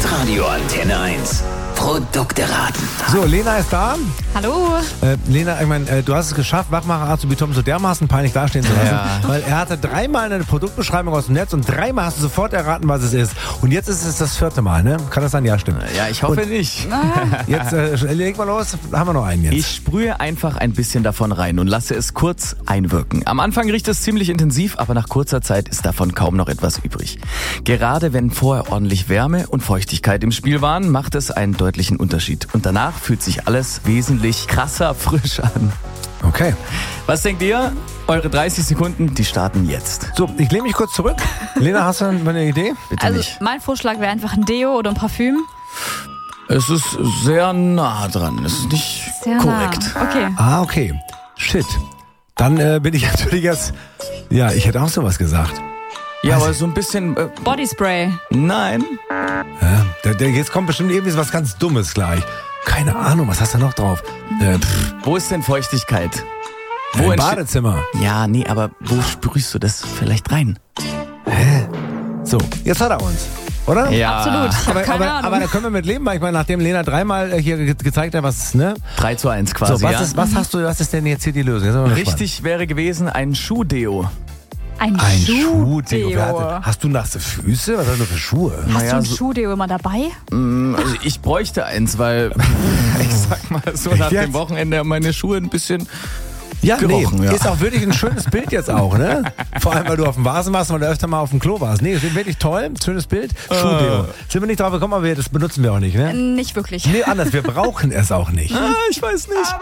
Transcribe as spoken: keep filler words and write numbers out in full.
Hitradio Antenne eins. Produkte raten. So, Lena ist da. Hallo. Äh, Lena, ich meine, äh, du hast es geschafft, Wachmacher Azubi Tom so dermaßen peinlich dastehen zu lassen, Ja. weil er hatte dreimal eine Produktbeschreibung aus dem Netz und dreimal hast du sofort erraten, was es ist. Und jetzt ist es das vierte Mal, ne? Kann das sein? Ja, stimmt. Ja, ich hoffe Und nicht. Jetzt äh, leg mal los, haben wir noch einen jetzt. Ich sprühe einfach ein bisschen davon rein und lasse es kurz einwirken. Am Anfang riecht es ziemlich intensiv, aber nach kurzer Zeit ist davon kaum noch etwas übrig. Gerade wenn vorher ordentlich Wärme und Feuchtigkeit im Spiel waren, macht es einen deutlichen Unterschied. Und danach fühlt sich alles wesentlich krasser frisch an. Okay. Was denkt ihr? Eure dreißig Sekunden, die starten jetzt. So, ich lehne mich kurz zurück. Lena, hast du eine Idee? Bitte Also nicht. mein Vorschlag wäre einfach ein Deo oder ein Parfüm. Es ist sehr nah dran. Es ist nicht Sehr korrekt. Nah. Okay. Ah, okay. Shit. Dann äh, bin ich natürlich jetzt... Ja, ich hätte auch sowas gesagt. Ja, Was? aber so ein bisschen... Äh, Bodyspray. nein. Ja, der, der, jetzt kommt bestimmt irgendwie was ganz Dummes gleich. Keine Ahnung, was hast du noch drauf? Äh, pff, Wo ist denn Feuchtigkeit? Im entste- Badezimmer. Ja, nee, aber wo sprühst du das vielleicht rein? So, jetzt hat er uns, oder? Ja. Absolut. Ich habe Aber, keine aber, Ahnung. aber da können wir mit leben, weil ich meine, nachdem Lena dreimal äh, hier ge gezeigt hat, was, ne? drei zu eins quasi, So, was, ja? ist, was hast du, was ist denn jetzt hier die Lösung? Jetzt sind wir mal Richtig wäre gewesen ein Schuhdeo. ein gespannt. Ein Schuhdeo. Schuhdeo. Wer hatte- Hast du nasse Füße? Was hast du für Schuhe? Hast Naja, du ein so- Schuhdeo immer dabei? Also ich bräuchte eins, weil ich sag mal so nach Jetzt? dem Wochenende haben meine Schuhe ein bisschen... Ja, Gerochen, nee, ja. ist auch wirklich ein schönes Bild jetzt auch, ne? Vor allem, weil du auf dem Vasen warst und weil du öfter mal auf dem Klo warst. Nee, ist wirklich toll, schönes Bild. Schuhdeo. Sind wir nicht drauf gekommen, aber wir, das benutzen wir auch nicht, ne? Nicht wirklich. Nee, anders, wir brauchen es auch nicht. Ah, ich weiß nicht.